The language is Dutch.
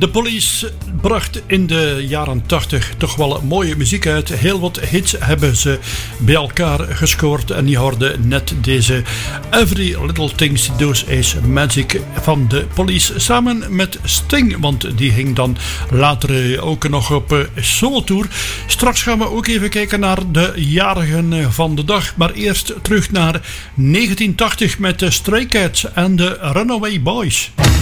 De Police bracht in de jaren 80 toch wel mooie muziek uit. Heel wat hits hebben ze bij elkaar gescoord. En die hoorden net deze Every Little Things Does Is Magic van de Police. Samen met Sting, want die ging dan later ook nog op solo tour. Straks gaan we ook even kijken naar de jarigen van de dag. Maar eerst terug naar 1980 met de Stray Cats en de Runaway Boys.